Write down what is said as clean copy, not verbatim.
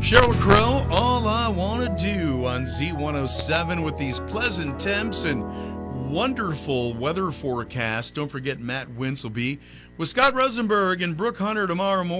Sheryl Crow, All I Want to Do on Z107 with these pleasant temps and wonderful weather forecast. Don't forget Matt Wintz will be with Scott Rosenberg and Brooke Hunter tomorrow morning.